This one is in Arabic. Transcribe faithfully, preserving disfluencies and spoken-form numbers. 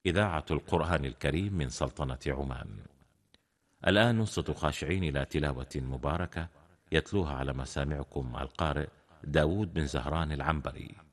إذاعة القرآن الكريم من سلطنة عمان. الآن نصت خاشعين إلى تلاوة مباركة يتلوها على مسامعكم القارئ داود بن زهران العنبري.